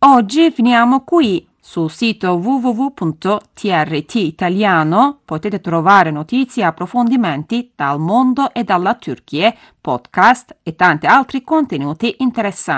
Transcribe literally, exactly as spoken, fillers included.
Oggi finiamo qui. Sul sito w w w punto t r t italiano potete trovare notizie e approfondimenti dal mondo e dalla Turchia, podcast e tanti altri contenuti interessanti.